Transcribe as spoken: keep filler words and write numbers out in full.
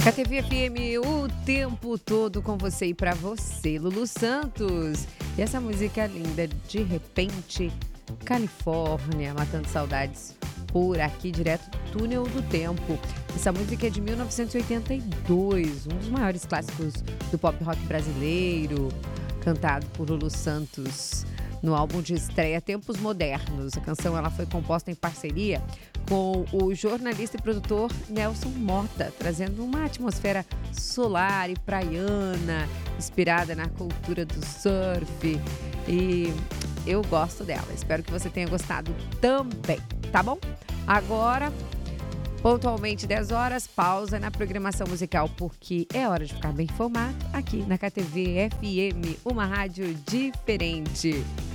K T V F M o tempo todo com você e pra você, Lulu Santos. E essa música linda, De Repente, Califórnia, matando saudades por aqui, direto do Túnel do Tempo. Essa música é de mil novecentos e oitenta e dois, um dos maiores clássicos do pop rock brasileiro, cantado por Lulu Santos no álbum de estreia Tempos Modernos. A canção ela foi composta em parceria com o jornalista e produtor Nelson Mota, trazendo uma atmosfera solar e praiana, inspirada na cultura do surf. E eu gosto dela. Espero que você tenha gostado também, tá bom? Agora, pontualmente dez horas, pausa na programação musical, porque é hora de ficar bem informado aqui na K T V F M, uma rádio diferente.